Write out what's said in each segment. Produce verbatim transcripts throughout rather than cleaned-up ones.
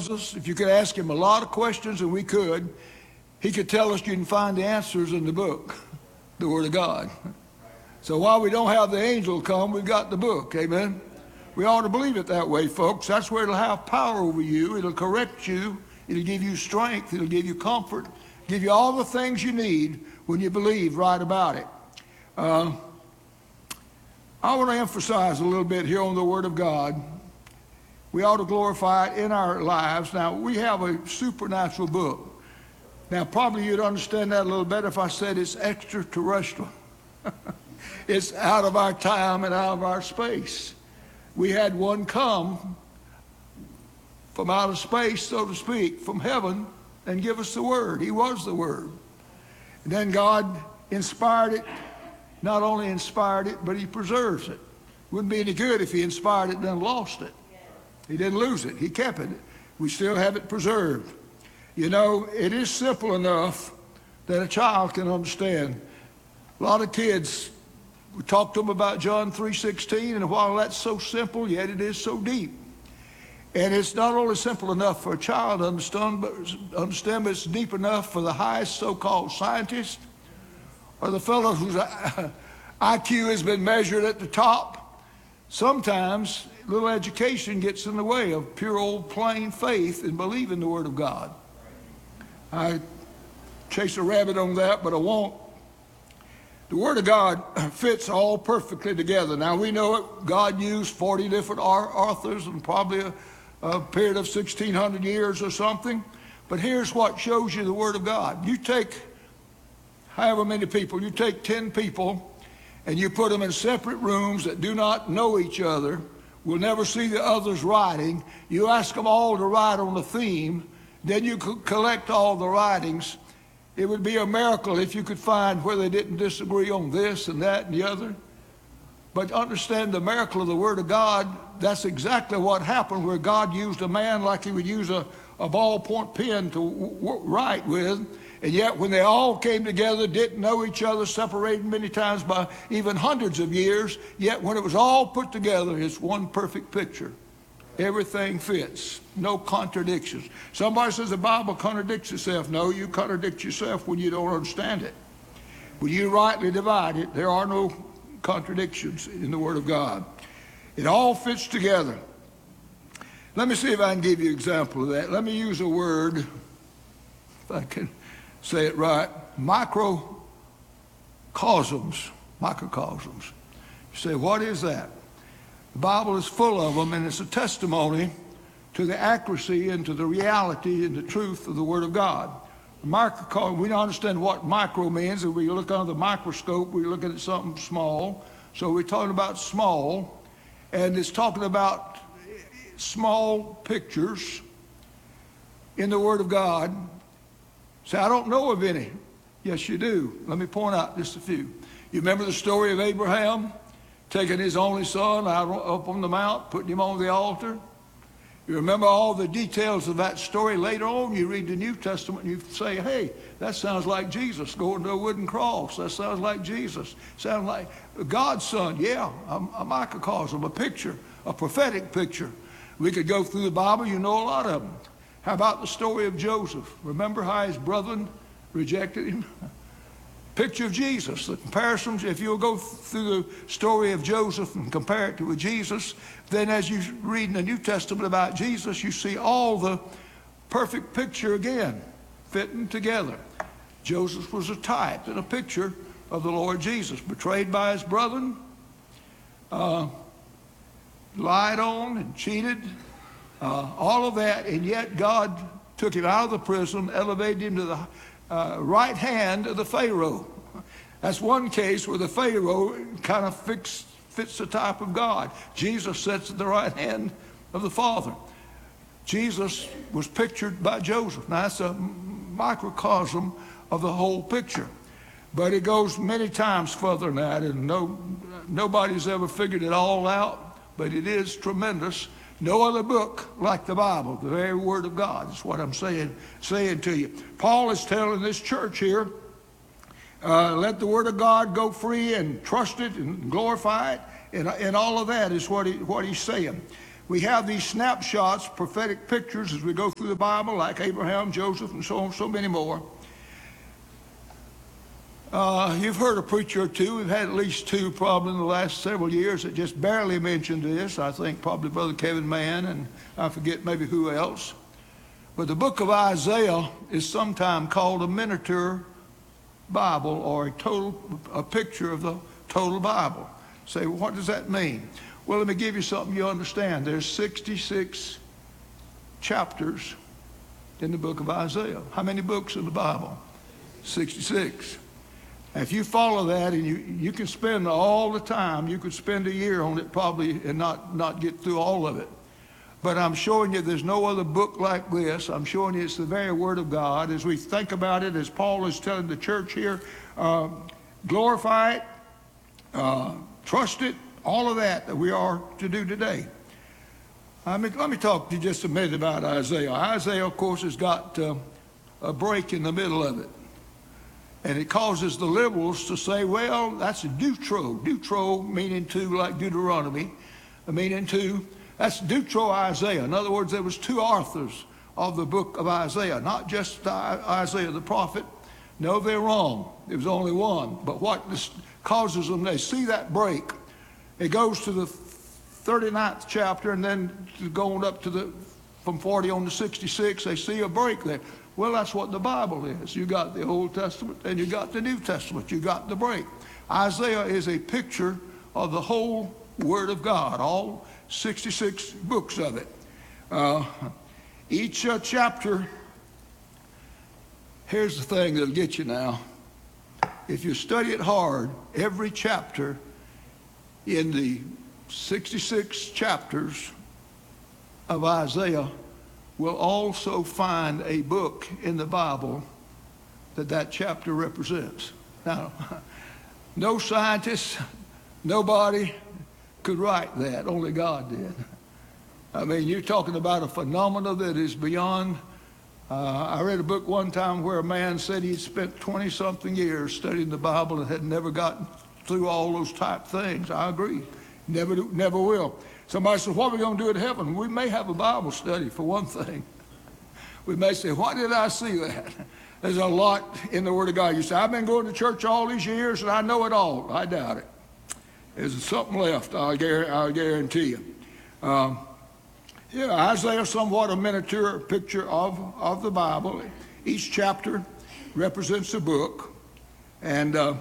loves us. If you could ask him a lot of questions, and we could, he could tell us you can find the answers in the book, the Word of God. So while we don't have the angel come, we've got the book, amen? We ought to believe it that way, folks. That's where it'll have power over you. It'll correct you. It'll give you strength. It'll give you comfort, give you all the things you need when you believe right about it. Uh, I want to emphasize a little bit here on the Word of God. We ought to glorify it in our lives. Now, we have a supernatural book. Now, probably you'd understand that a little better if I said it's extraterrestrial. It's out of our time and out of our space. We had one come from out of space, so to speak, from heaven, and give us the Word. He was the Word. And then God inspired it. Not only inspired it, but he preserves it. Wouldn't be any good if he inspired it and then lost it. He didn't lose it. He kept it. We still have it preserved. You know, it is simple enough that a child can understand. A lot of kids, we talk to them about John three sixteen, and while that's so simple, yet it is so deep. And it's not only simple enough for a child to understand, but, understand, but it's deep enough for the highest so-called scientist, or the fellow whose I Q has been measured at the top. Sometimes little education gets in the way of pure old plain faith and believing the Word of God. I chase a rabbit on that, but I won't. The Word of God fits all perfectly together. Now we know it. God used forty different authors and probably a, a period of sixteen hundred years or something. But here's what shows you the Word of God. You take however many people, you take ten people and you put them in separate rooms that do not know each other, will never see the others writing. You ask them all to write on a theme, then you collect all the writings. It would be a miracle if you could find where they didn't disagree on this and that and the other. But understand the miracle of the Word of God, that's exactly what happened, where God used a man like he would use a, a ballpoint pen to w- w- write with. And yet when they all came together, didn't know each other, separated many times by even hundreds of years, yet when it was all put together, it's one perfect picture. Everything fits. No contradictions. Somebody says the Bible contradicts itself. No, you contradict yourself when you don't understand it. When you rightly divide it, there are no contradictions in the Word of God. It all fits together. Let me see if I can give you an example of that. Let me use a word, if I can say it right, microcosms. Microcosms. You say, what is that? The Bible is full of them, and it's a testimony to the accuracy and to the reality and the truth of the Word of God. A microcosm, we don't understand what micro means. If we look under the microscope, we're looking at something small. So we're talking about small, and it's talking about small pictures in the Word of God. Say, I don't know of any. Yes, you do. Let me point out just a few. You remember the story of Abraham taking his only son out up on the mount, putting him on the altar? You remember all the details of that story. Later on, you read the New Testament and you say, hey, that sounds like Jesus going to a wooden cross. That sounds like Jesus. Sounds like God's son. Yeah, a, a microcosm, a picture, a prophetic picture. We could go through the Bible. You know a lot of them. How about the story of Joseph? Remember how his brethren rejected him? Picture of Jesus. The comparisons, if you'll go through the story of Joseph and compare it to Jesus, then as you read in the New Testament about Jesus, you see all the perfect picture again, fitting together. Joseph was a type and a picture of the Lord Jesus, betrayed by his brethren, uh, lied on and cheated, uh, all of that, and yet God took him out of the prison, elevated him to the uh, right hand of the Pharaoh. That's one case where the Pharaoh kind of fix, fits the type of God. Jesus sits at the right hand of the Father. Jesus was pictured by Joseph. Now that's a microcosm of the whole picture. But it goes many times further than that, and no, nobody's ever figured it all out, but it is tremendous. No other book like the Bible, the very Word of God, is what I'm saying, saying to you. Paul is telling this church here, uh, let the Word of God go free and trust it and glorify it, and, and all of that is what, he, what he's saying. We have these snapshots, prophetic pictures as we go through the Bible, like Abraham, Joseph, and so on, so many more. Uh, you've heard a preacher or two. We've had at least two probably in the last several years that just barely mentioned this. I think probably Brother Kevin Mann, and I forget maybe who else. But the book of Isaiah is sometimes called a miniature Bible, or a total a picture of the total Bible. Say, well, what does that mean? Well, let me give you something you understand. There's sixty-six chapters in the book of Isaiah. How many books in the Bible? sixty-six. If you follow that, and you, you can spend all the time, you could spend a year on it probably and not, not get through all of it. But I'm showing you there's no other book like this. I'm showing you it's the very Word of God. As we think about it, as Paul is telling the church here, uh, glorify it, uh, trust it, all of that that we are to do today. I mean, let me talk to you just a minute about Isaiah. Isaiah, of course, has got uh, a break in the middle of it. And it causes the liberals to say, well, that's a deutero. Deutero meaning two, like Deuteronomy, meaning two. That's deutero Isaiah. In other words, there was two authors of the book of Isaiah, not just Isaiah the prophet. No, they're wrong. There was only one. But what this causes them, they see that break. It goes to the thirty-ninth chapter, and then going up to the, from forty on to sixty-six, they see a break there. Well, that's what the Bible is. You got the Old Testament and you got the New Testament. You got the break. Isaiah is a picture of the whole Word of God, all sixty-six books of it. Uh, each uh, chapter, here's the thing that'll get you now. If you study it hard, every chapter in the sixty-six chapters of Isaiah will also find a book in the Bible that that chapter represents. Now, no scientist, nobody could write that. Only God did. I mean, you're talking about a phenomena that is beyond. Uh, I read a book one time where a man said he'd spent twenty-something years studying the Bible and had never gotten through all those type things. I agree. Never, do, never will. Somebody says, what are we going to do in heaven? We may have a Bible study, for one thing. We may say, why did I see that? There's a lot in the Word of God. You say, I've been going to church all these years and I know it all. I doubt it. There's something left, I'll guarantee you. Um, yeah, Isaiah, somewhat a miniature picture of, of the Bible. Each chapter represents a book. And uh,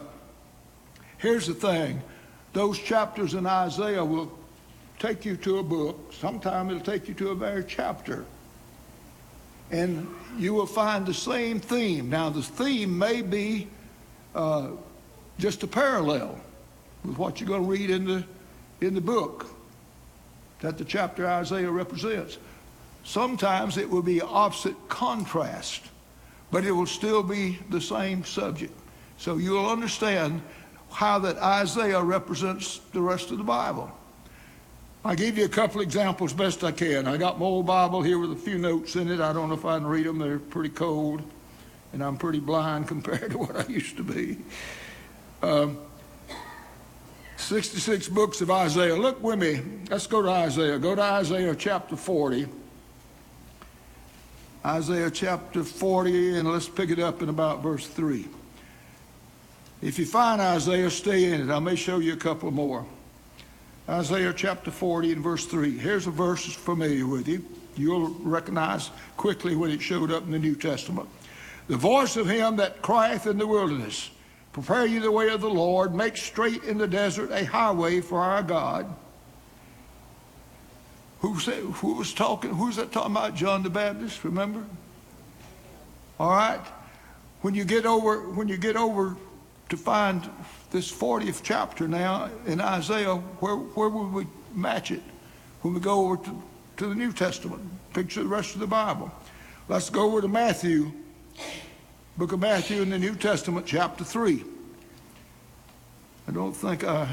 here's the thing. Those chapters in Isaiah will take you to a book. Sometimes it'll take you to a very chapter. And you will find the same theme. Now, the theme may be uh, just a parallel with what you're going to read in the, in the book that the chapter Isaiah represents. Sometimes it will be opposite contrast, but it will still be the same subject. So you'll understand how that Isaiah represents the rest of the Bible. I'll give you a couple examples best I can. I got my old Bible here with a few notes in it. I don't know if I can read them. They're pretty cold, and I'm pretty blind compared to what I used to be. Um, sixty-six books of Isaiah. Look with me. Let's go to Isaiah. Go to Isaiah chapter forty. Isaiah chapter forty, and let's pick it up in about verse three. If you find Isaiah, stay in it. I may show you a couple more. Isaiah chapter forty and verse three. Here's a verse that's familiar with you. You'll recognize quickly when it showed up in the New Testament. The voice of him that crieth in the wilderness, prepare you the way of the Lord, make straight in the desert a highway for our God. Who said, who was talking? Who's that talking about? John the Baptist, remember? All right. When you get over, when you get over to find this fortieth chapter now in Isaiah, where, where would we match it when we go over to, to the New Testament, picture the rest of the Bible? Let's go over to Matthew, book of Matthew in the New Testament, chapter three. I don't think I,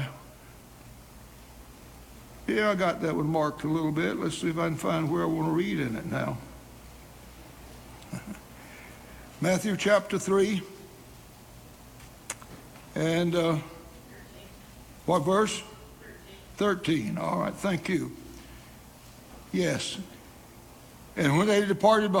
yeah, I got that one marked a little bit. Let's see if I can find where I want to read in it now. Matthew chapter three. And uh, what verse? thirteen. All right, thank you. Yes. And when they departed